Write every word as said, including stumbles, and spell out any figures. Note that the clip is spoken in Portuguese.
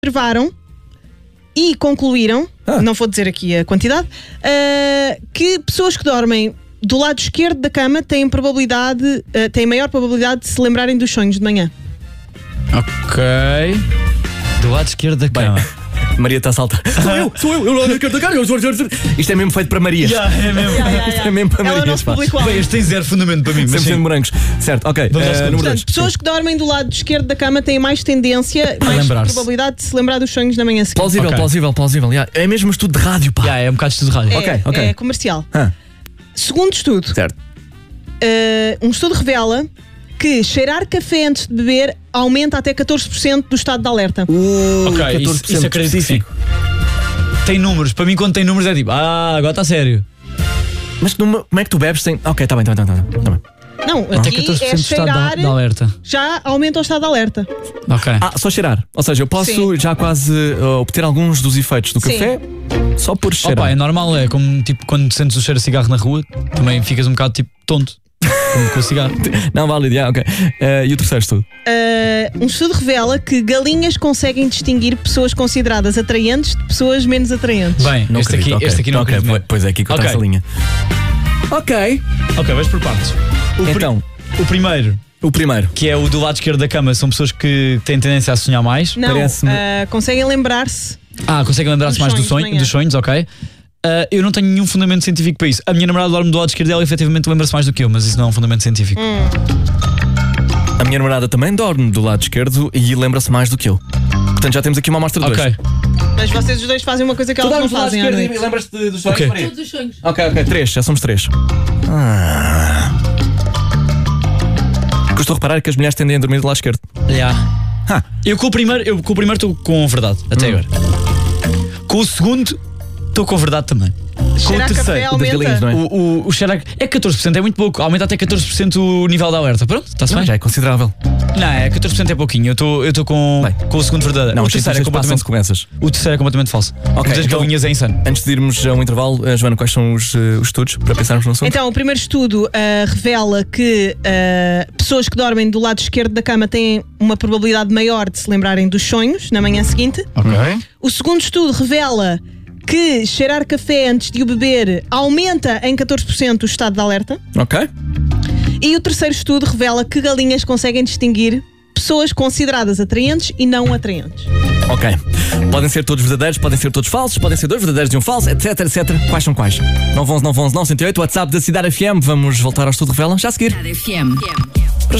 observaram e concluíram, ah. não vou dizer aqui a quantidade, uh, que pessoas que dormem do lado esquerdo da cama têm probabilidade, uh, têm maior probabilidade de se lembrarem dos sonhos de manhã. Ok. Do lado esquerdo da cama. Bem, Maria está a saltar. Sou eu, sou eu, eu do lado esquerdo da cama. Eu sou... Isto é mesmo feito para Maria. Yeah, é mesmo. Yeah, yeah, yeah. Isto é mesmo para Ela Maria. Bem, este tem zero fundamento para mim. Sempre sendo morangos. Certo, ok. Uh, número dois. Pessoas que dormem do lado esquerdo da cama têm mais tendência, a mais lembrar-se. probabilidade de se lembrar dos sonhos da manhã seguinte. Plausível, okay. plausível, plausível. Yeah. É mesmo estudo de rádio, pá. Yeah, é um bocado de estudo de rádio. É, ok, ok. É comercial. Ah. Segundo estudo. Certo. Uh, um estudo revela que cheirar café antes de beber aumenta até catorze por cento do estado de alerta. Uh, ok, catorze por cento isso, isso acredito que sim. Tem números, para mim quando tem números é tipo, ah, agora está sério. Mas numa, como é que tu bebes sem... Ok, está bem, está bem, está bem, tá bem. Não, Até aqui catorze por cento é do estado cheirar, de alerta. já aumenta o estado de alerta. Ok. Ah, só cheirar. Ou seja, eu posso Sim. já quase uh, obter alguns dos efeitos do Sim. café só por cheirar. Opa, é normal, é como tipo quando sentes o cheiro a cigarro na rua, também ficas um bocado tipo tonto. Como com o cigarro. Não, válido, yeah, ok. Uh, e o terceiro estudo? Uh, um estudo revela que galinhas conseguem distinguir pessoas consideradas atraentes de pessoas menos atraentes. Bem, Não este, acredito, aqui, okay. este aqui não okay, acredito. Pois é, aqui conta okay. essa linha. Ok. Ok, vamos por partes. O Então, pri- o primeiro, o primeiro. que é o do lado esquerdo da cama, são pessoas que têm tendência a sonhar mais. Não, Parece-me- uh, conseguem lembrar-se. Ah, conseguem lembrar-se Dos mais do sonhos de sonho, manhã. dos sonhos, ok. Uh, eu não tenho nenhum fundamento científico para isso. A minha namorada dorme do lado esquerdo e ela efetivamente lembra-se mais do que eu, mas isso não é um fundamento científico. Hum. A minha namorada também dorme do lado esquerdo e lembra-se mais do que eu. Portanto, já temos aqui uma amostra de Ok. dois. Mas vocês os dois fazem uma coisa que elas não fazem à noite. lembras-te dos sonhos, Ok. Maria? Todos os sonhos. Ok, ok, três, já somos três. Ah. O que eu estou a reparar é que as mulheres tendem a dormir do lado esquerdo. Yeah. Ah. Eu com o primeiro eu com o primeiro estou com a verdade, até Hum. agora. Com o segundo estou com a verdade também. Com o Cheirar café terceiro, o das galinhas, não aumenta. é? o, o, o cheiro é catorze por cento, é muito pouco. Aumenta até catorze por cento o nível da alerta. Pronto, está-se Não, bem? já é considerável. Não, é catorze por cento é pouquinho. Eu estou eu estou com, Bem. com o segundo verdadeiro. Não, o as terceiro é sensações completamente passam-se com essas. O terceiro é completamente falso. Ok, O das então- galinhas é insano. Antes de irmos a um intervalo, uh, Joana, quais são os, uh, os estudos para pensarmos no assunto? Então, o primeiro estudo uh, revela que uh, pessoas que dormem do lado esquerdo da cama têm uma probabilidade maior de se lembrarem dos sonhos na manhã seguinte. Ok. O segundo estudo revela que cheirar café antes de o beber aumenta em catorze por cento o estado de alerta. Ok. E o terceiro estudo revela que galinhas conseguem distinguir pessoas consideradas atraentes e não atraentes. Ok. Podem ser todos verdadeiros, podem ser todos falsos, podem ser dois verdadeiros e um falso, etc, etcétera. Quais são quais? nove um um nove um um nove um zero oito, WhatsApp da Cidade F M. Vamos voltar ao estudo revela já a seguir. Cidade F M.